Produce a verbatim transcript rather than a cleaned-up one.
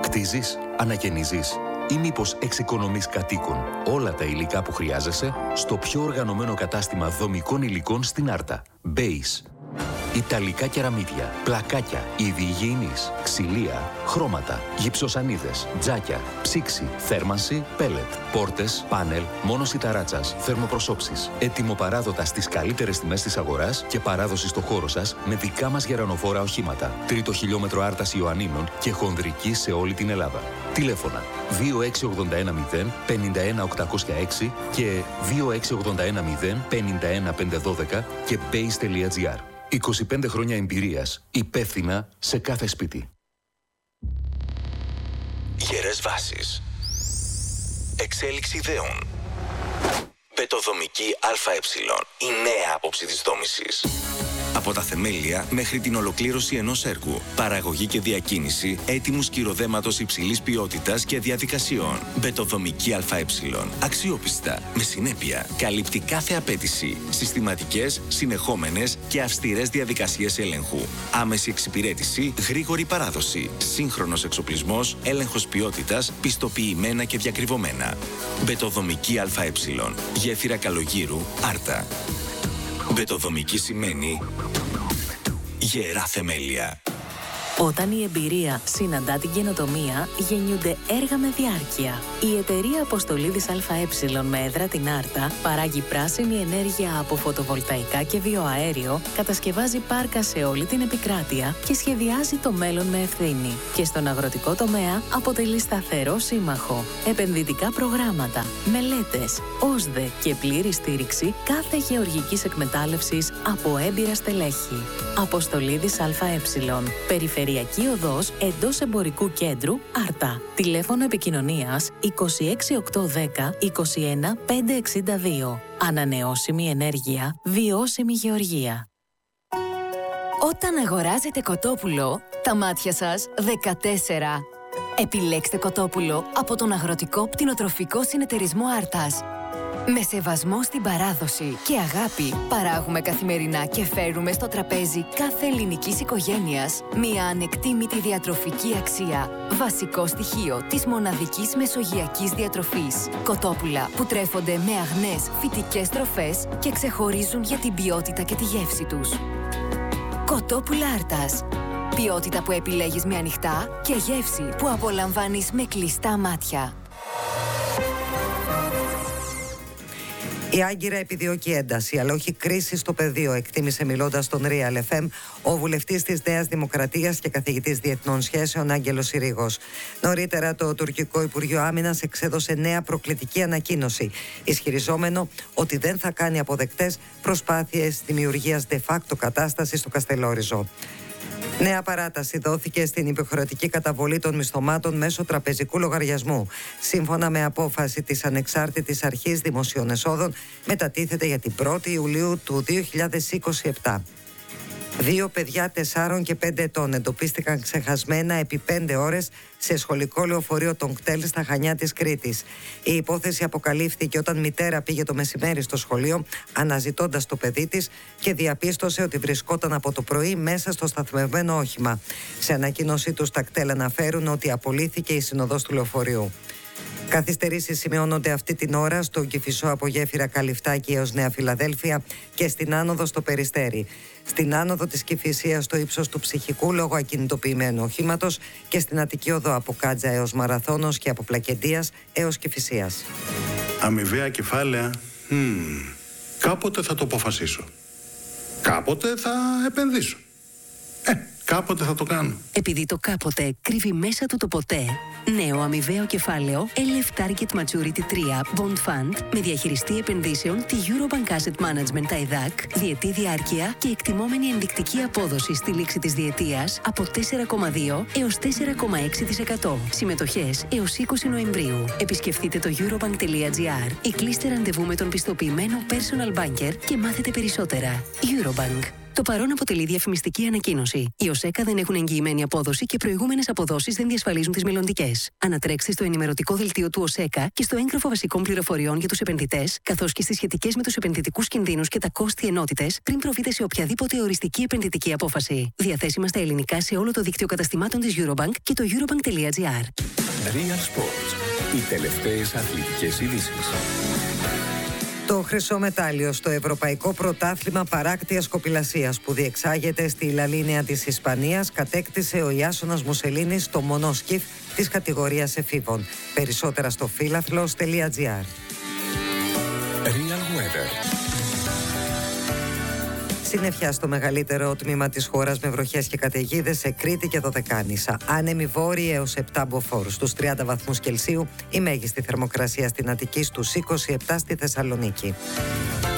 Κτίζεις, ανακαινίζεις ή μήπως εξοικονομείς κατοίκων όλα τα υλικά που χρειάζεσαι στο πιο οργανωμένο κατάστημα δομικών υλικών στην Άρτα. Base. Ιταλικά κεραμίδια, πλακάκια, είδη υγιεινής, ξυλία, χρώματα, γυψοσανίδες, τζάκια, ψήξη, θέρμανση, πέλετ, πόρτες, πάνελ, μόνος ταράτσας, θερμοπροσώψεις. Ετοιμοπαράδοτα στις καλύτερες τιμές της αγοράς και παράδοση στο χώρο σας με δικά μας γερανοφόρα οχήματα. Τρίτο χιλιόμετρο Άρτας Ιωαννίνων και χονδρική σε όλη την Ελλάδα. Τηλέφωνα δύο έξι ογδόντα ένα μηδέν πενήντα ένα οκτακόσια έξι και δύο έξι ογδόντα ένα μηδέν πενήντα ένα πεντακόσια δώδεκα και base τελεία gr. είκοσι πέντε χρόνια εμπειρίας, υπεύθυνα σε κάθε σπίτι. Γερές βάσεις. Εξέλιξη ιδεών. Μπετοδομική ΑΕ. Η νέα άποψη της δόμησης. Από τα θεμέλια μέχρι την ολοκλήρωση ενός έργου. Παραγωγή και διακίνηση έτοιμου σκυροδέματος υψηλής ποιότητας και διαδικασιών. Μπετοδομική ΑΕ. Αξιόπιστα, με συνέπεια. Καλύπτει κάθε απέτηση. Συστηματικές, συνεχόμενες και αυστηρές διαδικασίες έλεγχου. Άμεση εξυπηρέτηση, γρήγορη παράδοση. Σύγχρονος εξοπλισμός, έλεγχος ποιότητας, πιστοποιημένα και διακριβωμένα. Μπετοδομική ΑΕ. Γέφυρα Καλογύρου, Άρτα. Μπετοδομική σημαίνει γερά θεμέλια. Όταν η εμπειρία συναντά την καινοτομία, γεννιούνται έργα με διάρκεια. Η εταιρεία Αποστολίδης ΑΕ με έδρα την Άρτα παράγει πράσινη ενέργεια από φωτοβολταϊκά και βιοαέριο, κατασκευάζει πάρκα σε όλη την επικράτεια και σχεδιάζει το μέλλον με ευθύνη. Και στον αγροτικό τομέα αποτελεί σταθερό σύμμαχο. Επενδυτικά προγράμματα, μελέτες, ΟΣΔΕ και πλήρη στήριξη κάθε γεωργικής εκμετάλλευσης από έμπειρα στελέχη. Αποστολίδης ΑΕ. Περιφερειακή οδός εντός εμπορικού κέντρου Άρτα. Τηλέφωνο επικοινωνίας είκοσι έξι οκτακόσια δέκα είκοσι ένα πεντακόσια εξήντα δύο. Ανανεώσιμη ενέργεια, βιώσιμη γεωργία. Όταν αγοράζετε κοτόπουλο, τα μάτια σας δεκατέσσερα. Επιλέξτε κοτόπουλο από τον Αγροτικό Πτηνοτροφικό Συνεταιρισμό Άρτας. Με σεβασμό στην παράδοση και αγάπη παράγουμε καθημερινά και φέρουμε στο τραπέζι κάθε ελληνικής οικογένειας μια ανεκτήμητη διατροφική αξία. Βασικό στοιχείο της μοναδικής μεσογειακής διατροφής. Κοτόπουλα που τρέφονται με αγνές φυτικές τροφές και ξεχωρίζουν για την ποιότητα και τη γεύση τους. Κοτόπουλα Άρτας. Ποιότητα που επιλέγεις με ανοιχτά και γεύση που απολαμβάνεις με κλειστά μάτια. Η Άγκυρα επιδιώκει ένταση, αλλά όχι κρίση στο πεδίο, εκτίμησε μιλώντας στον Real εφ εμ ο βουλευτής της Νέας Δημοκρατίας και καθηγητής διεθνών σχέσεων Άγγελος Συρίγος. Νωρίτερα, το τουρκικό Υπουργείο Άμυνας εξέδωσε νέα προκλητική ανακοίνωση, ισχυριζόμενο ότι δεν θα κάνει αποδεκτές προσπάθειες δημιουργίας de facto κατάστασης στο Καστελόριζο. Νέα παράταση δόθηκε στην υποχρεωτική καταβολή των μισθωμάτων μέσω τραπεζικού λογαριασμού. Σύμφωνα με απόφαση της Ανεξάρτητης Αρχής Δημοσίων Εσόδων, μετατίθεται για την πρώτη Ιουλίου του δύο χιλιάδες είκοσι επτά. Δύο παιδιά τεσσάρων και πέντε ετών εντοπίστηκαν ξεχασμένα επί πέντε ώρες σε σχολικό λεωφορείο των ΚΤΕΛ στα Χανιά της Κρήτης. Η υπόθεση αποκαλύφθηκε όταν μητέρα πήγε το μεσημέρι στο σχολείο αναζητώντας το παιδί της και διαπίστωσε ότι βρισκόταν από το πρωί μέσα στο σταθμευμένο όχημα. Σε ανακοίνωσή τους τα ΚΤΕΛ αναφέρουν ότι απολύθηκε η συνοδός του λεωφορείου. Καθυστερήσεις σημειώνονται αυτή την ώρα στο Κηφισό από γέφυρα Καλυφτάκη έως Νέα Φιλαδέλφια και στην άνοδο στο Περιστέρι. Στην άνοδο της Κηφισίας στο ύψος του Ψυχικού λόγω ακινητοποιημένου οχήματος και στην Αττική οδό από Κάτζα έως Μαραθώνος και από Πλακεντίας έως Κηφισίας. Αμοιβαία κεφάλαια, hmm, κάποτε θα το αποφασίσω. Κάποτε θα επενδύσω. Ε, κάποτε θα το κάνω. Επειδή το κάποτε κρύβει μέσα του το ποτέ, νέο αμοιβαίο κεφάλαιο ελ εφ Target Maturity τρία Bond Fund με διαχειριστή επενδύσεων τη Eurobank Asset Management άι δέι έι σι, διετή διάρκεια και εκτιμόμενη ενδεικτική απόδοση στη λήξη της διετίας από τέσσερα κόμμα δύο έως τέσσερα κόμμα έξι τοις εκατό. Συμμετοχές έως είκοσι Νοεμβρίου. Επισκεφτείτε το eurobank τελεία gr ή κλείστε ραντεβού με τον πιστοποιημένο personal banker και μάθετε περισσότερα. Eurobank. Το παρόν αποτελεί διαφημιστική ανακοίνωση. Οι ΟΣΕΚΑ δεν έχουν εγγυημένη απόδοση και προηγούμενες αποδόσεις δεν διασφαλίζουν τις μελλοντικές. Ανατρέξτε στο ενημερωτικό δελτίο του ΟΣΕΚΑ και στο έγγραφο βασικών πληροφοριών για τους επενδυτές, καθώς και στις σχετικές με τους επενδυτικούς κινδύνους και τα κόστη ενότητες, πριν προβείτε σε οποιαδήποτε οριστική επενδυτική απόφαση. Διαθέσιμα στα ελληνικά σε όλο το δίκτυο καταστημάτων της Eurobank και το eurobank.gr. Real Sports. Οι τελευταίες αθλητικές ειδήσεις. Το χρυσό μετάλλιο στο Ευρωπαϊκό Πρωτάθλημα Παράκτειας Κοπηλασίας που διεξάγεται στη Λαλίνια της Ισπανίας κατέκτησε ο Ιάσονας Μουσελίνης στο μονόσκιφ της κατηγορίας εφήβων. Περισσότερα στο φίλαθλος.gr. Real Weather. Συννεφιά στο μεγαλύτερο τμήμα της χώρας με βροχές και καταιγίδες σε Κρήτη και Δωδεκάνησα. Άνεμοι βόρειοι έως επτά μποφόρ. Στους τριάντα βαθμούς Κελσίου η μέγιστη θερμοκρασία στην Αττική, στους είκοσι επτά στη Θεσσαλονίκη.